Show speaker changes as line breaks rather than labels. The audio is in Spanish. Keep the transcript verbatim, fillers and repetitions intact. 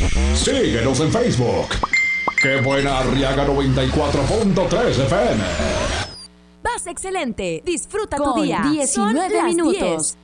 Síguenos en Facebook. ¡Qué buena Arriaga noventa y cuatro punto tres F M!
Vas excelente. Disfruta
Con
tu día.
diecinueve
Son las
minutos.
diez.